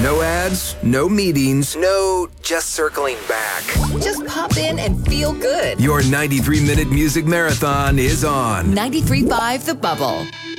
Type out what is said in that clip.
No ads, no meetings, no just circling back. Just pop in and feel good. Your 93-minute music marathon is on. 93.5 The Bubble.